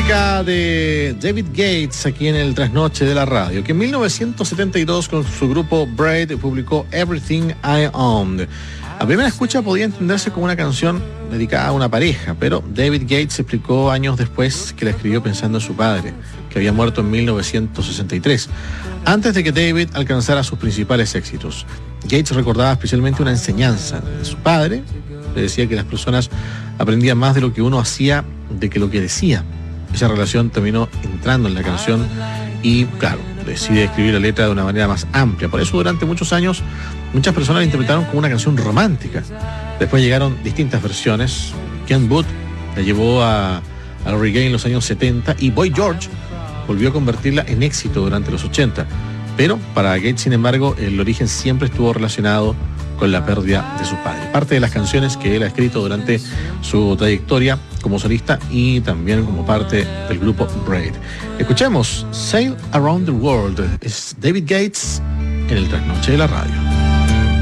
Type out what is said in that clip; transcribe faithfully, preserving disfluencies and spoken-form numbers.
música de David Gates aquí en el Trasnoche de la Radio, que en mil novecientos setenta y dos con su grupo Braid publicó Everything I Owned. A primera escucha podía entenderse como una canción dedicada a una pareja, pero David Gates explicó años después que la escribió pensando en su padre, que había muerto en mil novecientos sesenta y tres, antes de que David alcanzara sus principales éxitos. Gates recordaba especialmente una enseñanza de su padre. Le decía que las personas aprendían más de lo que uno hacía de que lo que decía. Esa relación terminó entrando en la canción y, claro, decide escribir la letra de una manera más amplia. Por eso durante muchos años muchas personas la interpretaron como una canción romántica. Después llegaron distintas versiones. Ken Booth la llevó a, al reggae en los años setenta y Boy George volvió a convertirla en éxito durante los ochenta. Pero para Gates, sin embargo, el origen siempre estuvo relacionado con la pérdida de su padre. Parte de las canciones que él ha escrito durante su trayectoria como solista y también como parte del grupo Braid. Escuchemos Sail Around the World. Es David Gates en el Trasnoche de la Radio.